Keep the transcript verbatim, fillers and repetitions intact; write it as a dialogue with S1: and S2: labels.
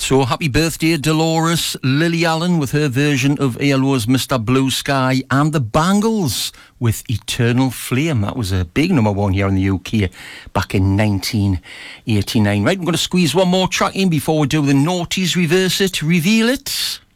S1: So happy birthday, Dolores Lily Allen, with her version of E L O's Mister Blue Sky, and the Bangles with Eternal Flame. That was a big number one here in the U K back in nineteen eighty-nine. Right, I'm going to squeeze one more track in before we do the Naughties Reverse It, Reveal It.